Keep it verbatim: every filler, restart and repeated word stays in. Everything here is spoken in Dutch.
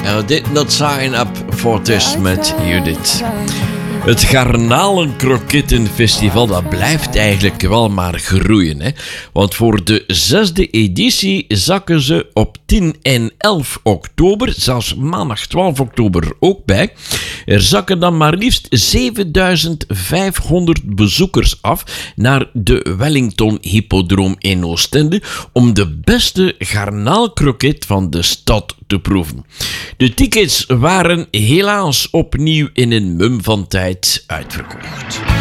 I did not sign up for this met Judith. Het Garnalenkrokettenfestival, dat blijft eigenlijk wel maar groeien. Hè? Want voor de zesde editie zakken ze op tien en elf oktober, zelfs maandag twaalf oktober ook bij. Er zakken dan maar liefst zevenduizend vijfhonderd bezoekers af naar de Wellington Hippodroom in Oostende om de beste garnaalkroket van de stad te proeven. De tickets waren helaas opnieuw in een mum van tijd uitverkocht.